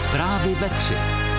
Zprávy ve 3.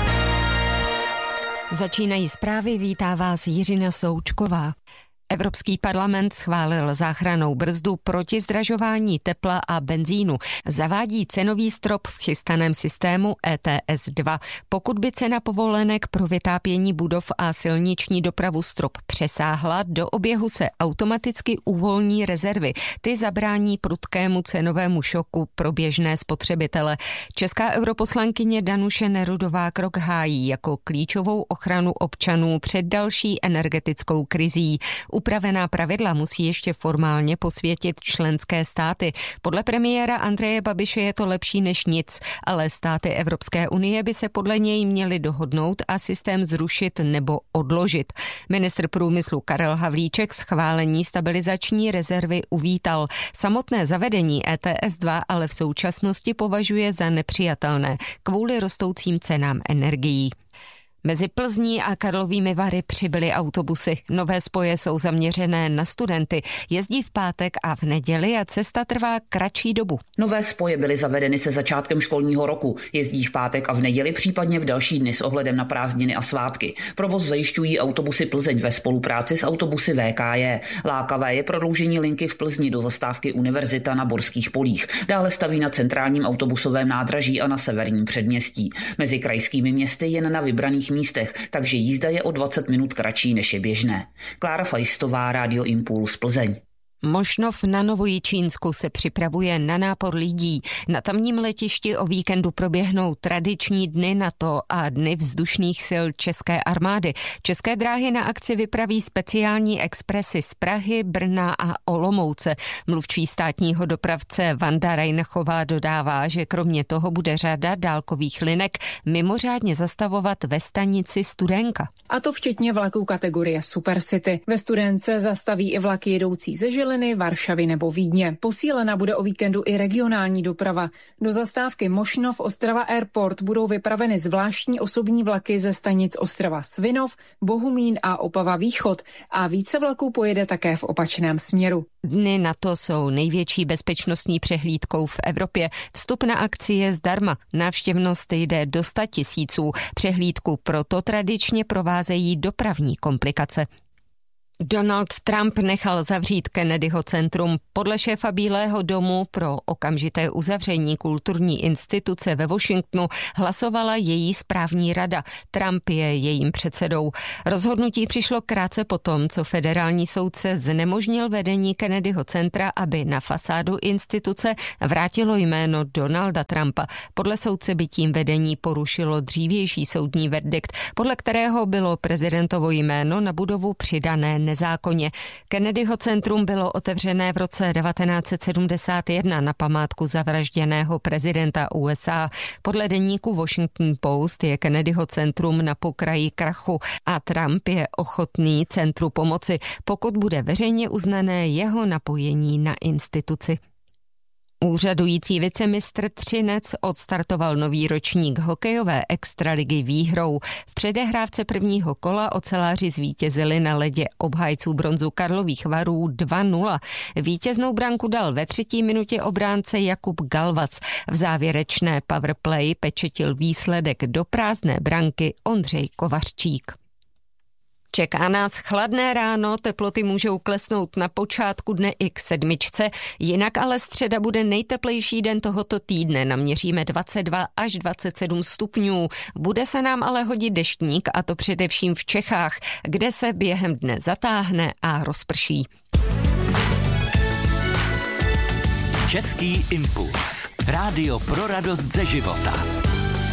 Začínají zprávy, vítá vás Jiřina Součková. Evropský parlament schválil záchrannou brzdu proti zdražování tepla a benzínu. Zavádí cenový strop v chystaném systému ETS 2. Pokud by cena povolenek pro vytápění budov a silniční dopravu strop přesáhla, do oběhu se automaticky uvolní rezervy. Ty zabrání prudkému cenovému šoku pro běžné spotřebitele. Česká europoslankyně Danuše Nerudová krok hájí jako klíčovou ochranu občanů před další energetickou krizí. Upravená pravidla musí ještě formálně posvětit členské státy. Podle premiéra Andreje Babiše je to lepší než nic, ale státy Evropské unie by se podle něj měly dohodnout a systém zrušit nebo odložit. Ministr průmyslu Karel Havlíček schválení stabilizační rezervy uvítal. Samotné zavedení ETS 2 ale v současnosti považuje za nepřijatelné kvůli rostoucím cenám energií. Mezi Plzní a Karlovými Vary přibyly autobusy. Nové spoje jsou zaměřené na studenty. Jezdí v pátek a v neděli a cesta trvá kratší dobu. Nové spoje byly zavedeny se začátkem školního roku. Jezdí v pátek a v neděli, případně v další dny s ohledem na prázdniny a svátky. Provoz zajišťují autobusy Plzeň ve spolupráci s autobusy VKJ. Lákavé je prodloužení linky v Plzni do zastávky Univerzita na Borských polích. Dále staví na centrálním autobusovém nádraží a na severním předměstí. Mezi krajskými městy jen na vybraných místech, takže jízda je o 20 minut kratší než je běžné. Klára Fajstová, Rádio Impuls, Plzeň. Mošnov na Novojičínsku se připravuje na nápor lidí. Na tamním letišti o víkendu proběhnou tradiční dny NATO a dny vzdušných sil České armády. České dráhy na akci vypraví speciální expresy z Prahy, Brna a Olomouce. Mluvčí státního dopravce Vanda Rajnachová dodává, že kromě toho bude řada dálkových linek mimořádně zastavovat ve stanici Studénka. A to včetně vlaků kategorie Supercity. Ve Studénce zastaví i vlaky jedoucí ze Žiliny, Varšavy nebo Vídně. Posílena bude o víkendu i regionální doprava. Do zastávky Mošnov Ostrava Airport budou vypraveny zvláštní osobní vlaky ze stanic Ostrava Svinov, Bohumín a Opava Východ a více vlaků pojede také v opačném směru. Dny NATO jsou největší bezpečnostní přehlídkou v Evropě. Vstup na akci je zdarma. Návštěvnost jde do 100 000. Přehlídku proto tradičně provázejí dopravní komplikace. Donald Trump nechal zavřít Kennedyho centrum. Podle šéfa Bílého domu pro okamžité uzavření kulturní instituce ve Washingtonu hlasovala její správní rada. Trump je jejím předsedou. Rozhodnutí přišlo krátce potom, co federální soudce znemožnil vedení Kennedyho centra, aby na fasádu instituce vrátilo jméno Donalda Trumpa. Podle soudce by tím vedení porušilo dřívější soudní verdikt, podle kterého bylo prezidentovo jméno na budovu přidané nezákonně. Kennedyho centrum bylo otevřené v roce 1971 na památku zavražděného prezidenta USA. Podle deníku Washington Post je Kennedyho centrum na pokraji krachu a Trump je ochotný centru pomoci, pokud bude veřejně uznané jeho napojení na instituci. Úřadující vicemistr Třinec odstartoval nový ročník hokejové extraligy výhrou. V předehrávce prvního kola oceláři zvítězili na ledě obhájců bronzu Karlových Varů 2-0. Vítěznou branku dal ve 3. minutě obránce Jakub Galvas. V závěrečné powerplay pečetil výsledek do prázdné branky Ondřej Kovařčík. Čeká nás chladné ráno, teploty můžou klesnout na počátku dne i k 7, jinak ale středa bude nejteplejší den tohoto týdne. Naměříme 22 až 27 stupňů. Bude se nám ale hodit deštník, a to především v Čechách, kde se během dne zatáhne a rozprší. Český impuls. Rádio pro radost ze života.